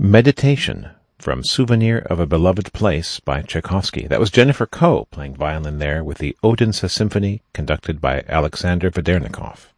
Meditation from Souvenir of a Beloved Place by Tchaikovsky. That was Jennifer Koh playing violin there with the Odense Symphony conducted by Alexander Vedernikov.